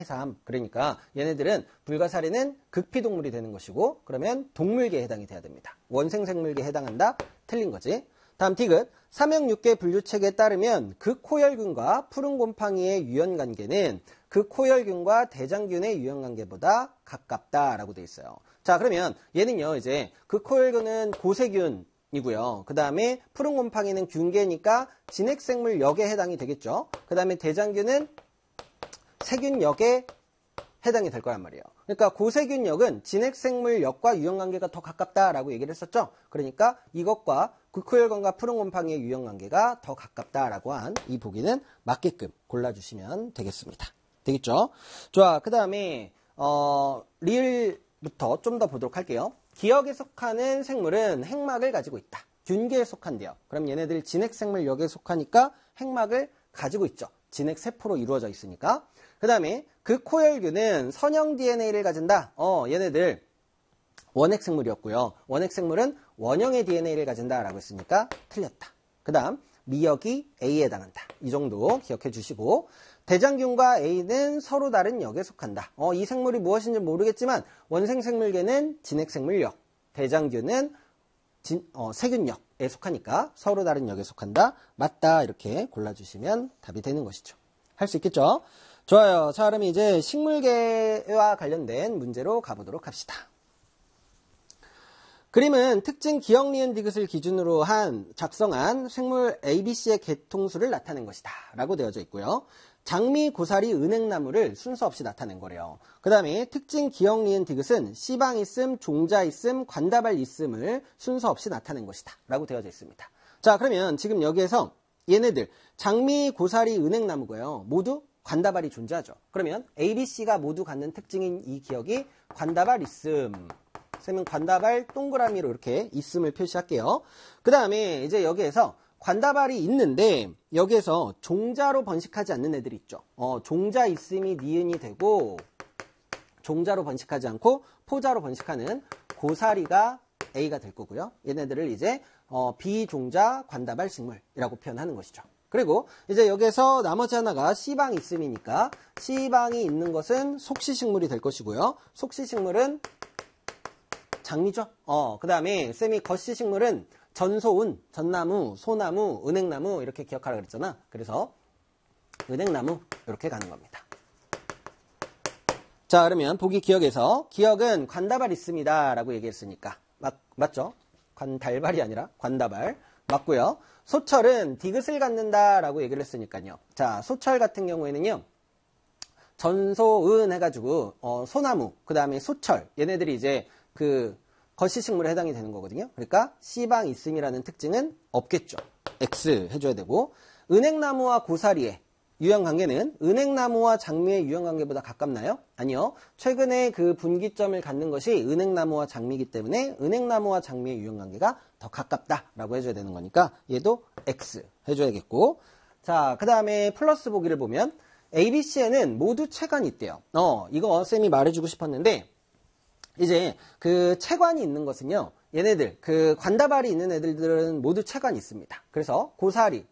해삼. 그러니까 얘네들은 불가사리는 극피동물이 되는 것이고 그러면 동물계에 해당이 돼야 됩니다. 원생생물계에 해당한다? 틀린 거지. 다음 디귿. 삼형육계 분류책에 따르면 극호열균과 푸른곰팡이의 유연관계는 극호열균과 대장균의 유연관계보다 가깝다라고 되어 있어요. 자, 그러면 얘는요, 이제 극호열균은 고세균이고요. 그 다음에 푸른곰팡이는 균계니까 진핵생물역에 해당이 되겠죠. 그 다음에 대장균은 세균역에 해당이 될 거란 말이에요. 그러니까 고세균역은 진핵생물역과 유연관계가 더 가깝다라고 얘기를 했었죠. 그러니까 이것과 극호열균과 푸른곰팡이의 유연관계가 더 가깝다라고 한 이 보기는 맞게끔 골라주시면 되겠습니다. 되겠죠? 좋아. 그 다음에 리을부터 좀 더 보도록 할게요. 기역에 속하는 생물은 핵막을 가지고 있다. 균계에 속한대요. 그럼 얘네들 진핵생물역에 속하니까 핵막을 가지고 있죠. 진핵세포로 이루어져 있으니까. 그 다음에 극호열균은 선형 DNA를 가진다. 얘네들 원핵생물이었고요. 원핵생물은 원형의 DNA를 가진다라고 했으니까 틀렸다. 그 다음 미역이 A에 해당한다. 이 정도 기억해 주시고 대장균과 A는 서로 다른 역에 속한다. 이 생물이 무엇인지 모르겠지만 원생생물계는 진핵생물역, 대장균은 세균역에 속하니까 서로 다른 역에 속한다. 맞다. 이렇게 골라주시면 답이 되는 것이죠. 할 수 있겠죠? 좋아요. 자, 그럼 이제 식물계와 관련된 문제로 가보도록 합시다. 그림은 특징 기역, 니은, 디귿을 기준으로 작성한 생물 ABC의 개통수를 나타낸 것이다 라고 되어져 있고요. 장미, 고사리, 은행나무를 순서 없이 나타낸 거래요. 그 다음에 특징 기역, 니은, 디귿은 씨방 있음, 종자 있음, 관다발 있음을 순서 없이 나타낸 것이다 라고 되어져 있습니다. 자, 그러면 지금 여기에서 얘네들 장미, 고사리, 은행나무고요. 모두 관다발이 존재하죠. 그러면 ABC가 모두 갖는 특징인 이 기역이 관다발 있음. 쌤은 관다발 동그라미로 이렇게 있음을 표시할게요. 그 다음에 이제 여기에서 관다발이 있는데 여기에서 종자로 번식하지 않는 애들이 있죠. 종자 있음이 니은이 되고 종자로 번식하지 않고 포자로 번식하는 고사리가 A가 될 거고요. 얘네들을 이제 비종자 관다발 식물이라고 표현하는 것이죠. 그리고 이제 여기에서 나머지 하나가 C방 있음이니까 C방이 있는 것은 속시식물이 될 것이고요. 속시식물은 장미죠. 그 다음에 쌤이 겉시식물은 전소은, 전나무, 소나무, 은행나무 이렇게 기억하라 그랬잖아. 그래서 은행나무 이렇게 가는 겁니다. 자, 그러면 보기 기역에서 기역은 관다발 있습니다 라고 얘기했으니까 맞죠? 관달발이 아니라 관다발 맞고요. 소철은 디귿을 갖는다 라고 얘기를 했으니까요. 자, 소철 같은 경우에는요. 전소은 해가지고 소나무, 그 다음에 소철 얘네들이 이제 겉시식물에 해당이 되는 거거든요. 그러니까 C방 있음이라는 특징은 없겠죠. X 해줘야 되고 은행나무와 고사리의 유형관계는 은행나무와 장미의 유형관계보다 가깝나요? 아니요. 최근에 그 분기점을 갖는 것이 은행나무와 장미이기 때문에 은행나무와 장미의 유형관계가 더 가깝다라고 해줘야 되는 거니까 얘도 X 해줘야겠고 자, 그 다음에 플러스 보기를 보면 ABC에는 모두 체관이 있대요. 이거 쌤이 말해주고 싶었는데 이제 그 체관이 있는 것은요. 얘네들 관다발이 있는 애들은 모두 체관이 있습니다. 그래서 고사리,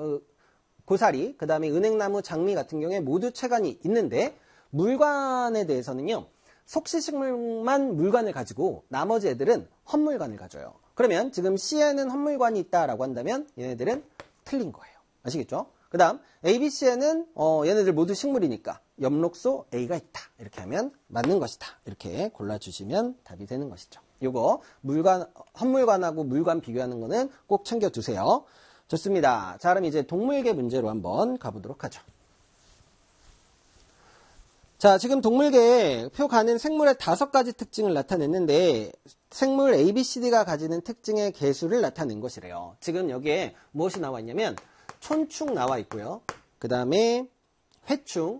그 다음에 은행나무, 장미 같은 경우에 모두 체관이 있는데 물관에 대해서는요. 속시식물만 물관을 가지고 나머지 애들은 헛물관을 가져요. 그러면 지금 C에는 헛물관이 있다라고 한다면 얘네들은 틀린 거예요. 아시겠죠? 그 다음 ABC에는 얘네들 모두 식물이니까 엽록소 A가 있다. 이렇게 하면 맞는 것이다. 이렇게 골라주시면 답이 되는 것이죠. 요거 헛물관하고 물관 비교하는 거는 꼭 챙겨두세요. 좋습니다. 자, 그럼 이제 동물계 문제로 한번 가보도록 하죠. 자, 지금 동물계에 표 가는 생물의 5가지 특징을 나타냈는데 생물 ABCD가 가지는 특징의 개수를 나타낸 것이래요. 지금 여기에 무엇이 나와 있냐면 촌충 나와 있고요. 그 다음에 회충,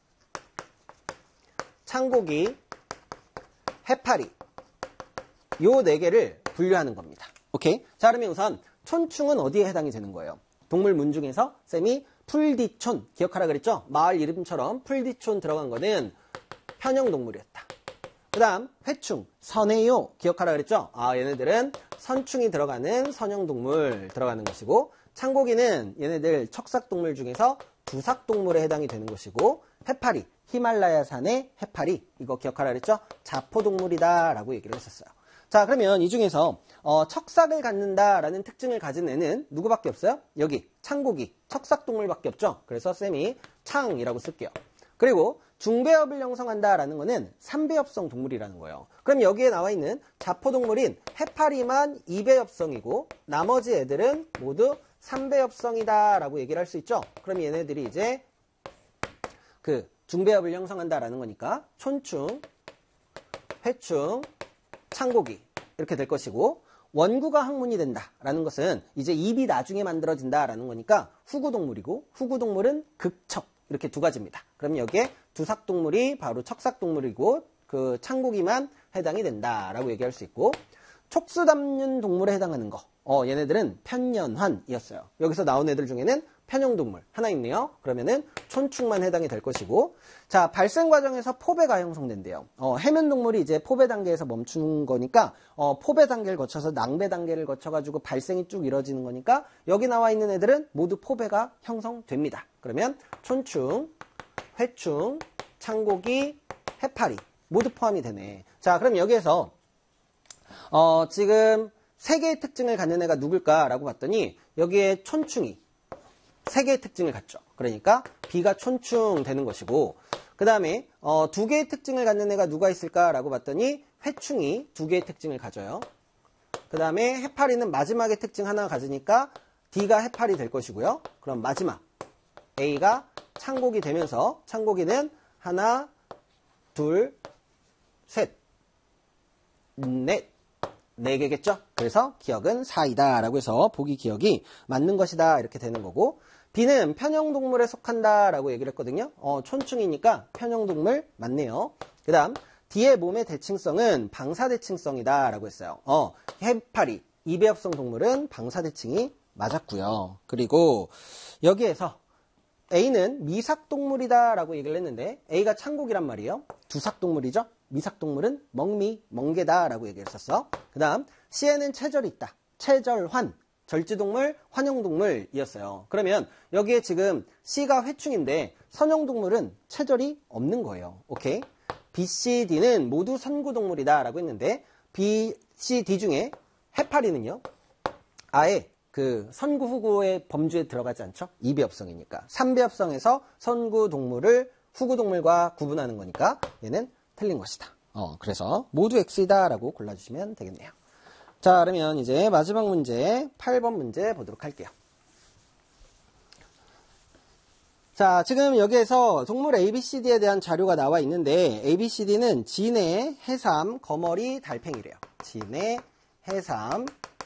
창고기, 해파리 요 4개를 분류하는 겁니다. 오케이? 자, 그러면 우선 촌충은 어디에 해당이 되는 거예요? 동물문 중에서 쌤이 풀디촌 기억하라 그랬죠? 마을 이름처럼 풀디촌 들어간 거는 편형동물이었다. 그 다음 회충, 선해요 기억하라 그랬죠? 얘네들은 선충이 들어가는 선형동물 들어가는 것이고 창고기는 얘네들 척삭동물 중에서 두삭동물에 해당이 되는 것이고 해파리, 히말라야산의 해파리, 이거 기억하라 그랬죠? 자포동물이다 라고 얘기를 했었어요. 자, 그러면 이 중에서 척삭을 갖는다라는 특징을 가진 애는 누구밖에 없어요? 여기 창고기, 척삭동물밖에 없죠? 그래서 쌤이 창이라고 쓸게요. 그리고 중배엽을 형성한다라는 거는 3배엽성 동물이라는 거예요. 그럼 여기에 나와 있는 자포동물인 해파리만 2배엽성이고 나머지 애들은 모두 3배엽성이다 라고 얘기를 할 수 있죠? 그럼 얘네들이 이제 그 중배엽을 형성한다라는 거니까 촌충, 회충, 창고기 이렇게 될 것이고 원구가 항문이 된다라는 것은 이제 입이 나중에 만들어진다라는 거니까 후구동물이고 후구동물은 극척 이렇게 두 가지입니다. 그럼 여기에 두삭동물이 바로 척삭동물이고 그 창고기만 해당이 된다라고 얘기할 수 있고 촉수담륜 동물에 해당하는 거 얘네들은 편년환이었어요. 여기서 나온 애들 중에는 편형동물 하나 있네요. 그러면은 촌충만 해당이 될 것이고 자 발생 과정에서 포배가 형성된대요. 해면동물이 이제 포배 단계에서 멈추는 거니까 포배 단계를 거쳐서 낭배 단계를 거쳐가지고 발생이 쭉 이루어지는 거니까 여기 나와 있는 애들은 모두 포배가 형성됩니다. 그러면 촌충, 회충, 창고기, 해파리 모두 포함이 되네. 자 그럼 여기에서 지금 세 개의 특징을 갖는 애가 누굴까라고 봤더니 여기에 촌충이 세 개의 특징을 갖죠. 그러니까 B가 촌충 되는 것이고 그 다음에 두 개의 특징을 갖는 애가 누가 있을까라고 봤더니 회충이 두 개의 특징을 가져요. 그 다음에 해파리는 마지막에 특징 하나 가지니까 D가 해파리 될 것이고요. 그럼 마지막 A가 창고기 되면서 창고기는 하나, 둘, 셋, 넷, 네 개겠죠? 그래서 기억은 4이다 라고 해서 보기 기억이 맞는 것이다 이렇게 되는 거고 B는 편형동물에 속한다 라고 얘기를 했거든요. 촌충이니까 편형동물 맞네요. 그 다음 D의 몸의 대칭성은 방사대칭성이다 라고 했어요. 해파리, 2배엽성 동물은 방사대칭이 맞았고요. 그리고 여기에서 A는 미삭동물이다 라고 얘기를 했는데 A가 창고기란 말이에요. 두삭동물이죠. 미삭동물은 먹미, 멍게다 라고 얘기했었어. 그 다음 C에는 체절이 있다. 체절환, 절지동물, 환영동물이었어요. 그러면 여기에 지금 C가 회충인데 선형동물은 체절이 없는 거예요. 오케이? B, C, D는 모두 선구동물이다 라고 했는데 B, C, D 중에 해파리는요. 아예 그 선구, 후구의 범주에 들어가지 않죠? 2배엽성이니까. 3배엽성에서 선구동물을 후구동물과 구분하는 거니까 얘는 틀린 것이다. 그래서 모두 X이다 라고 골라주시면 되겠네요. 자, 그러면 이제 마지막 문제 8번 문제 보도록 할게요. 자, 지금 여기에서 동물 ABCD에 대한 자료가 나와 있는데 ABCD는 진해, 해삼, 거머리, 달팽이래요. 진해, 해삼,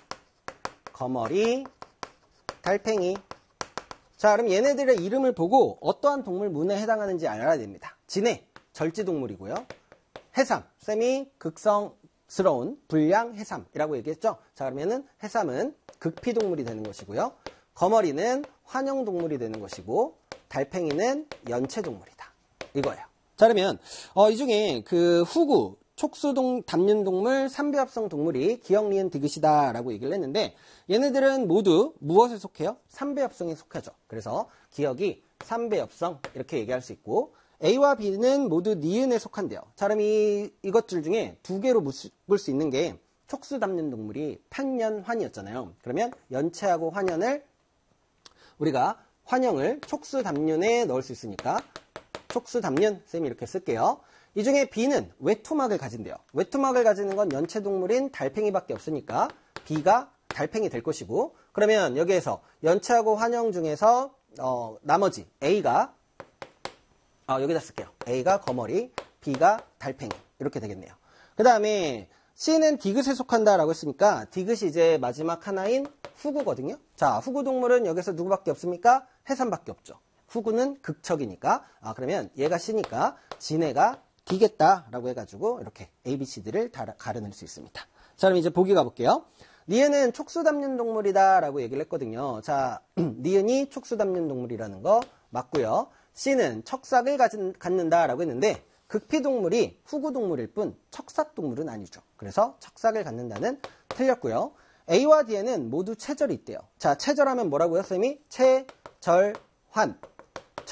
거머리, 달팽이. 자, 그럼 얘네들의 이름을 보고 어떠한 동물문에 해당하는지 알아야 됩니다. 진해, 절지동물이고요. 해삼, 쌤이 극성스러운 불량 해삼이라고 얘기했죠. 자, 그러면은 해삼은 극피동물이 되는 것이고요. 거머리는 환영동물이 되는 것이고 달팽이는 연체동물이다. 이거예요. 자, 그러면 이 중에 그 후구, 촉수담륜동물, 3배엽성 동물이 기역, 리은, 디귿이다 라고 얘기를 했는데 얘네들은 모두 무엇에 속해요? 3배엽성에 속하죠. 그래서 기역이 3배엽성 이렇게 얘기할 수 있고 A와 B는 모두 니은에 속한대요. 자, 그럼 이것들 중에 두 개로 묶을 수 있는 게 촉수담륜 동물이 편년환이었잖아요. 그러면 연체하고 환연을 우리가 환영을 촉수담륜에 넣을 수 있으니까 촉수담륜 쌤이 이렇게 쓸게요. 이 중에 B는 외투막을 가진대요. 외투막을 가지는 건 연체동물인 달팽이밖에 없으니까 B가 달팽이 될 것이고 그러면 여기에서 연체하고 환영 중에서 나머지 A가 여기다 쓸게요. A가 거머리, B가 달팽이 이렇게 되겠네요. 그 다음에 C는 디귿에 속한다라고 했으니까 디귿이 이제 마지막 하나인 후구거든요. 자, 후구동물은 여기서 누구밖에 없습니까? 해삼밖에 없죠. 후구는 극척이니까 그러면 얘가 C니까 진해가 D겠다라고 해가지고 이렇게 A, B, C, D를 다 가려낼 수 있습니다. 자, 그럼 이제 보기 가볼게요. 니은은 촉수담륜 동물이다 라고 얘기를 했거든요. 자, 니은이 촉수담륜 동물이라는 거 맞고요. C는 척삭을 갖는다 라고 했는데 극피동물이 후구동물일 뿐 척삭동물은 아니죠. 그래서 척삭을 갖는다는 틀렸고요. A와 D에는 모두 체절이 있대요. 자, 체절하면 뭐라고요, 쌤이? 체절환.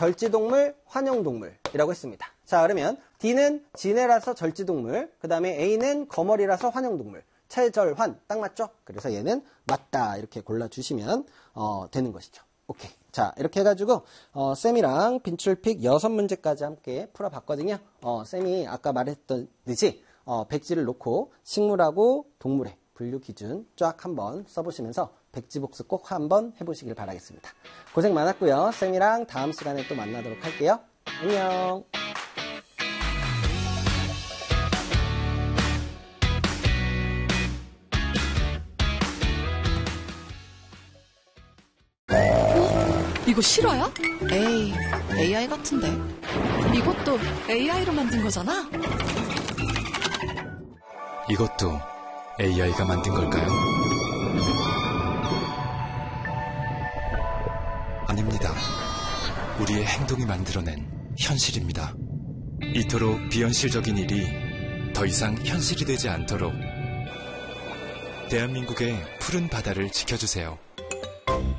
절지동물, 환영동물이라고 했습니다. 자, 그러면 D는 진해라서 절지동물, 그 다음에 A는 거머리라서 환영동물. 체절환 딱 맞죠? 그래서 얘는 맞다 이렇게 골라주시면 되는 것이죠. 오케이. 자, 이렇게 해가지고 쌤이랑 빈출픽 6문제까지 함께 풀어봤거든요. 쌤이 아까 말했듯이 백지를 놓고 식물하고 동물의 분류 기준 쫙 한번 써보시면서 백지복습 꼭 한번 해보시길 바라겠습니다. 고생 많았고요. 쌤이랑 다음 시간에 또 만나도록 할게요. 안녕. 이거 실화야? 에이, AI 같은데. 이것도 AI로 만든 거잖아? 이것도 AI가 만든 걸까요? 아닙니다. 우리의 행동이 만들어낸 현실입니다. 이토록 비현실적인 일이 더 이상 현실이 되지 않도록 대한민국의 푸른 바다를 지켜주세요.